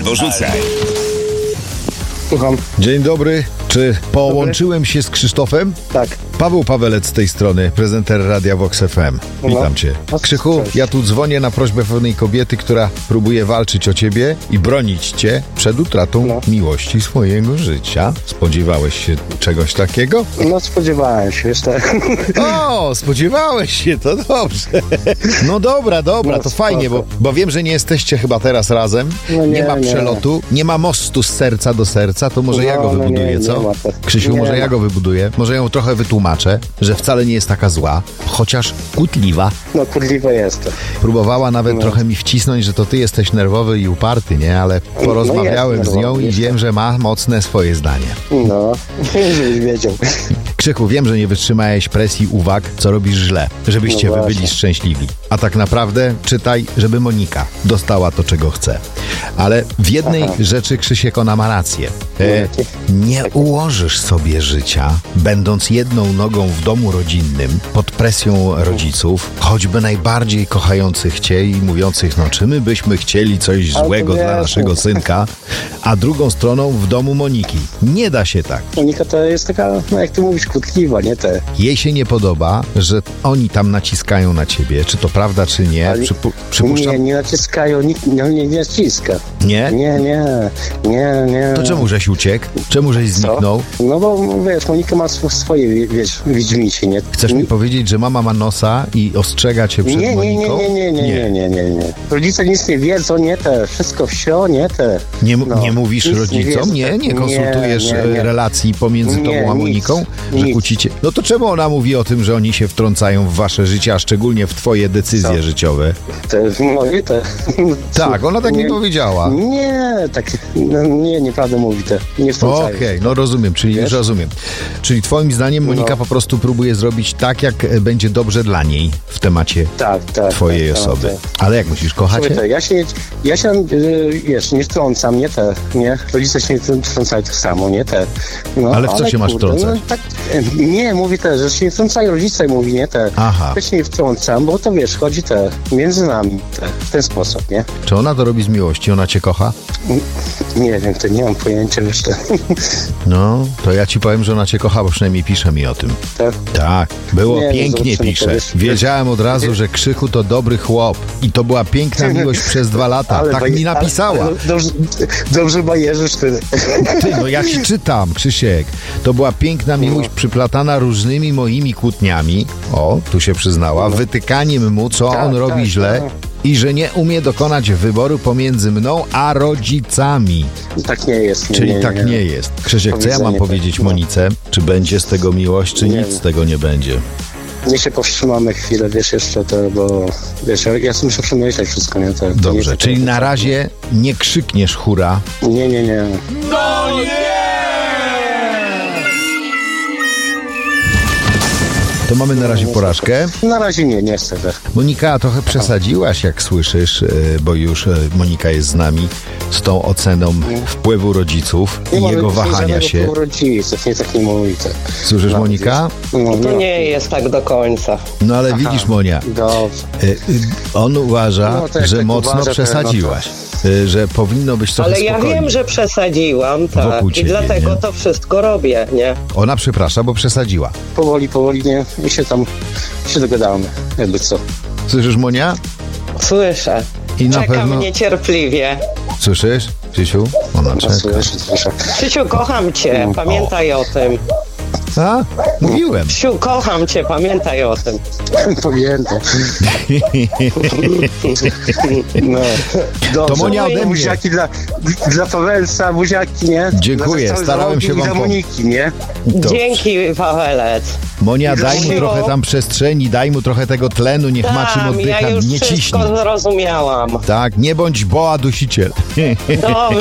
Albo rzucaj. Słucham. Dzień dobry. Czy połączyłem się z Krzysztofem? Tak. Paweł Pawelec z tej strony, prezenter Radia Vox FM. Witam cię. Krzychu, ja tu dzwonię na prośbę pewnej kobiety, która próbuje walczyć o ciebie i bronić cię przed utratą miłości swojego życia. Spodziewałeś się czegoś takiego? No spodziewałem się, wiesz, tak. O, spodziewałeś się, to dobrze. No dobra, to fajnie, bo wiem, że nie jesteście chyba teraz razem. No nie ma przelotu, nie ma mostu z serca do serca, to może ja go wybuduję, co? Krzysiu, może ja go wybuduję, może ją trochę wytłumaczę, że wcale nie jest taka zła, chociaż kłótliwa. No kłótliwa jest. Próbowała nawet trochę mi wcisnąć, że to ty jesteś nerwowy i uparty, nie? Ale porozmawiałem z nią i wiem, że ma mocne swoje zdanie. No, żebyś wiedział. Krzychu, wiem, że nie wytrzymałeś presji uwag, co robisz źle, żebyście wy byli szczęśliwi. A tak naprawdę czytaj, żeby Monika dostała to, czego chce. Ale w jednej rzeczy Krzysiek, ona ma rację. Nie ułożysz sobie życia, będąc jedną nogą w domu rodzinnym, pod presją rodziców, choćby najbardziej kochających cię i mówiących, no czy my byśmy chcieli coś złego dla naszego synka, a drugą stroną w domu Moniki. Nie da się tak. Monika to jest taka, no jak ty mówisz, kłótliwa, nie te. Jej się nie podoba, że oni tam naciskają na ciebie. Czy to prawda, czy nie? Ale Przypuszczam. nie naciskają, nikt nie naciska. Nie? Nie. To czemu żeś uciekł? Czemu żeś zniknął? No bo wiesz, Monika ma swoje, wiesz, wiedźmicie, nie? Chcesz mi powiedzieć, że mama ma nosa i ostrzega cię przed Moniką? Nie. Rodzice nic nie wiedzą, nie te. Wszystko wsio, nie te. Nie mówisz rodzicom? Nie konsultujesz relacji pomiędzy tobą a Moniką? Że kłócicie? No to czemu ona mówi o tym, że oni się wtrącają w wasze życie, a szczególnie w twoje decyzje życiowe? Tak, ona tak nie powiedziała. Nie, tak, nieprawda mówi te. Nie wtrącają. Okej, no rozumiem, Czyli twoim zdaniem Monika po prostu próbuje zrobić tak, jak będzie dobrze dla niej w temacie twojej osoby. Ale jak myślisz, kochacie? Słuchaj, ja się wiesz, nie wtrącam, nie? Rodzice się nie wtrącają tak samo, nie te. Ale w co się masz wtrącać? Nie, mówi że się nie wtrącają, rodzice mówi, nie te. Ja się nie wtrącam, bo to wiesz, chodzi między nami, w ten sposób, nie? Czy ona to robi z miłości? Ona cię kocha? Nie wiem, to nie mam pojęcia, wiesz, No, to ja ci powiem, że ona cię kocha, bo przynajmniej pisze mi o tym. Tak, było pięknie, pisze. Wiedziałem od razu, że Krzychu to dobry chłop i to była piękna miłość przez 2 lata. Tak mi napisała. Dobrze bajerzysz ty. No ja ci czytam, Krzysiek. To była piękna miłość przyplatana różnymi moimi kłótniami. O, tu się przyznała. Wytykaniem mu, co on robi źle. I że nie umie dokonać wyboru pomiędzy mną a rodzicami. Tak nie jest. Czyli nie jest. Krzysiek, co ja mam powiedzieć Monice? Czy będzie z tego miłość, czy nic z tego nie będzie? Nie się powstrzymamy chwilę, wiesz, jeszcze bo wiesz, ja sobie muszę przemyśleć wszystko, nie? Dobrze, czyli na razie nie krzykniesz hura. Nie. No nie! To mamy na razie porażkę. Na razie nie chcę. Monika, trochę przesadziłaś, jak słyszysz, bo już Monika jest z nami, z tą oceną wpływu rodziców i jego wahania się. Rodziców, nie tak nie mówi. Słyszysz, Monika? To nie jest tak do końca. No ale widzisz, Monia, on uważa, że mocno przesadziłaś. Że powinno być trochę spokojnie. Ale ja wiem, że przesadziłam, tak. I dlatego to wszystko robię, nie? Ona przeprasza, bo przesadziła. Powoli, nie? I się dogadamy, jakby co. Słyszysz, Monia? Słyszę. I na Czekam pewno... niecierpliwie. Słyszysz, Krzysiu? Ona czeka. Słyszę. Krzysiu, kocham cię, pamiętaj o tym. A? Mówiłem. Krzysiu, kocham cię, pamiętaj o tym. Pamiętam. No. To Monia ode mnie. Buziaki dla Pawelca, buziaki, nie? Dziękuję, starałem się wam pomóc. Moniki, nie? Dzięki, Pawelec. Monia, daj mu trochę tam przestrzeni, daj mu trochę tego tlenu, niech ma czym oddychać, ja już nie ciśnij. wszystko zrozumiałam. Tak, nie bądź boa dusiciel. Dobrze.